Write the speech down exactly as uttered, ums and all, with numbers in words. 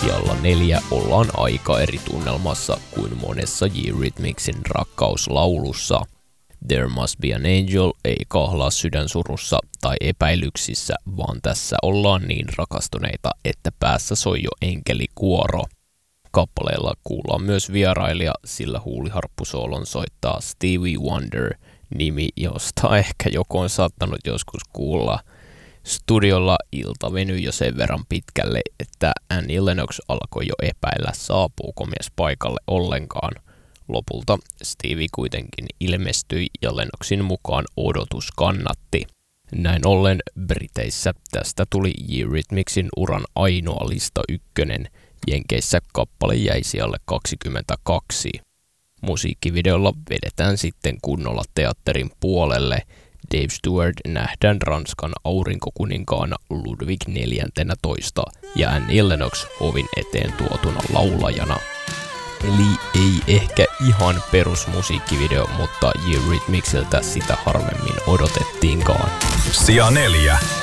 Sijalla neljä ollaan aika eri tunnelmassa kuin monessa Eurythmicsin rakkauslaulussa. There Must Be an Angel ei kahlaa sydänsurussa tai epäilyksissä, vaan tässä ollaan niin rakastuneita, että päässä soi jo enkelikuoro. Kappaleella kuullaan myös vierailija, sillä huuliharppusoolon soittaa Stevie Wonder, nimi josta ehkä joku on saattanut joskus kuulla. Studiolla ilta venyi jo sen verran pitkälle, että Annie Lennox alkoi jo epäillä, saapuuko mies paikalle ollenkaan. Lopulta Stevie kuitenkin ilmestyi ja Lennoxin mukaan odotus kannatti. Näin ollen Briteissä tästä tuli Eurythmicsin uran ainoa lista ykkönen. Jenkeissä kappale jäi sijalle kaksikymmentäkaksi. Musiikkivideolla vedetään sitten kunnolla teatterin puolelle. Dave Stewart nähdään Ranskan aurinkokuninkaana Ludwig neljätoista ja Annie Lennox ovin eteen tuotuna laulajana. Eli ei ehkä ihan perusmusiikkivideo, mutta Eurythmicsiltä sitä harvemmin odotettiinkaan. Sija neljä.